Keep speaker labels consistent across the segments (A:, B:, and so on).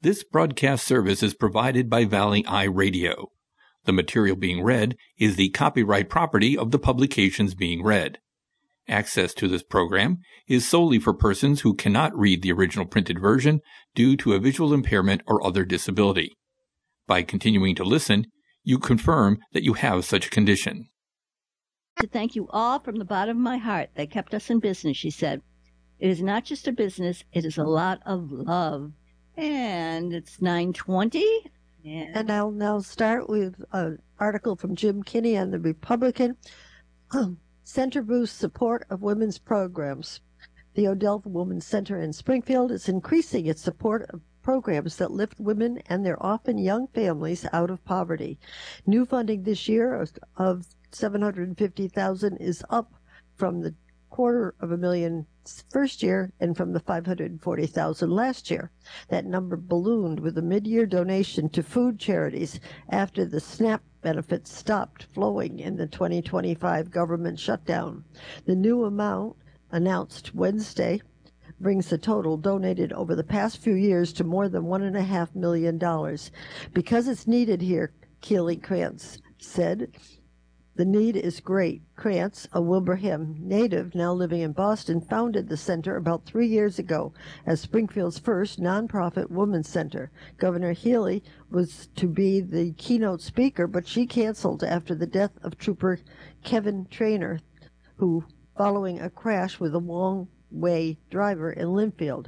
A: This broadcast service is provided by Valley Eye Radio. The material being read is the copyright property of the publications being read. Access to this program is solely for persons who cannot read the original printed version due to a visual impairment or other disability. By continuing to listen, you confirm that you have such a condition.
B: To thank you all from the bottom of my heart that kept us in business, she said. It is not just a business, it is a lot of love. And it's 9:20.
C: And I'll now start with an article from Jim Kinney on the Republican Center boosts support of women's programs. The Odell Women's Center in Springfield is increasing its support of programs that lift women and their often young families out of poverty. New funding this year of $750,000 is up from the $250,000 first year and from the $540,000 last year. That number ballooned with a mid-year donation to food charities after the SNAP benefits stopped flowing in the 2025 government shutdown. The new amount, announced Wednesday, brings the total donated over the past few years to more than $1.5 million. Because it's needed here, Keely Krantz said. The need is great. Krantz, a Wilbraham native now living in Boston, founded the center about 3 years ago as Springfield's first nonprofit women's center. Governor Healy was to be the keynote speaker, but she canceled after the death of Trooper Kevin Trainer, who, following a crash with a long-way driver in Linfield.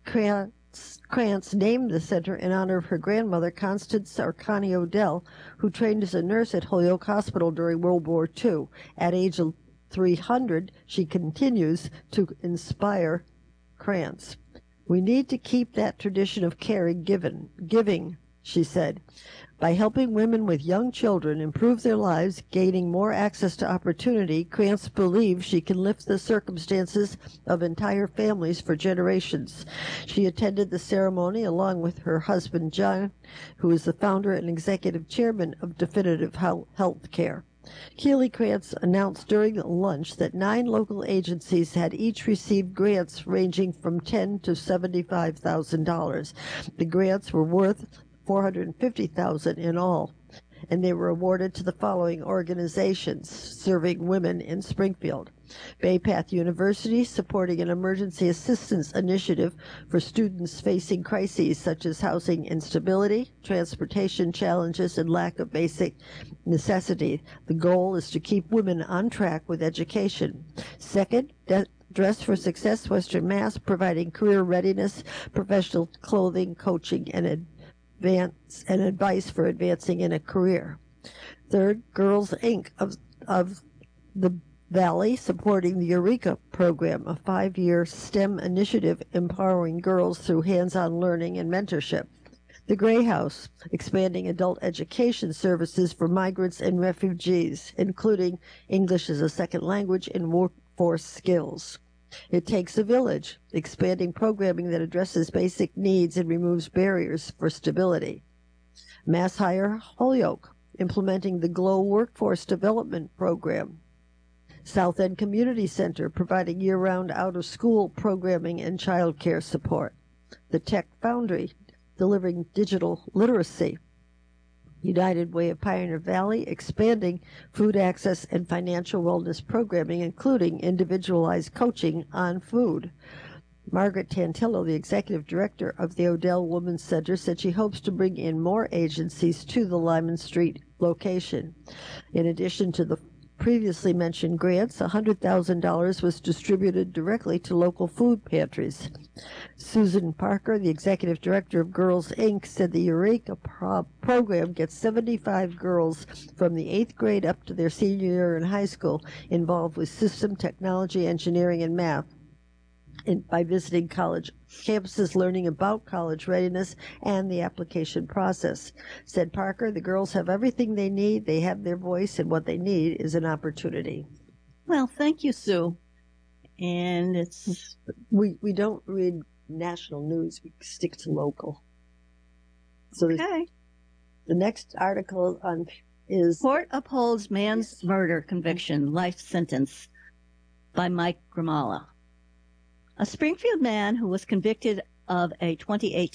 C: Krantz named the center in honor of her grandmother, Constance Arcani Odell, who trained as a nurse at Holyoke Hospital during World War II. At age 300, she continues to inspire Krantz. We need to keep that tradition of caring, giving, she said. By helping women with young children improve their lives, gaining more access to opportunity, Krantz believes she can lift the circumstances of entire families for generations. She attended the ceremony along with her husband, John, who is the founder and executive chairman of Definitive Health Care. Keely Krantz announced during lunch that 9 local agencies had each received grants ranging from $10,000 to $75,000. The grants were worth $450,000 in all, and they were awarded to the following organizations serving women in Springfield. Bay Path University, supporting an emergency assistance initiative for students facing crises such as housing instability, transportation challenges, and lack of basic necessity. The goal is to keep women on track with education. Second, Dress for Success Western Mass, providing career readiness, professional clothing, coaching, and advice for advancing in a career. Third, Girls Inc. of the Valley, supporting the Eureka program, a 5-year STEM initiative empowering girls through hands-on learning and mentorship. The Gray House, expanding adult education services for migrants and refugees, including English as a second language and workforce skills. It Takes a Village, expanding programming that addresses basic needs and removes barriers for stability. Mass Hire Holyoke, implementing the GLOW Workforce Development Program. South End Community Center, providing year-round out-of-school programming and child care support. The Tech Foundry, delivering digital literacy. United Way of Pioneer Valley, expanding food access and financial wellness programming, including individualized coaching on food. Margaret Tantillo, the executive director of the Odell Women's Center, said she hopes to bring in more agencies to the Lyman Street location. In addition to the previously mentioned grants, $100,000 was distributed directly to local food pantries. Susan Parker, the executive director of Girls Inc., said the Eureka program gets 75 girls from the 8th grade up to their senior year in high school involved with system, technology, engineering, and math. By visiting college campuses, learning about college readiness and the application process. Said Parker, the girls have everything they need, they have their voice, and what they need is an opportunity.
B: Well, thank you, Sue. And
C: we don't read national news, we stick to local. So
B: okay.
C: The next article is
B: Court upholds man's murder conviction, life sentence, by Mike Grimala. A Springfield man who was convicted of a 2018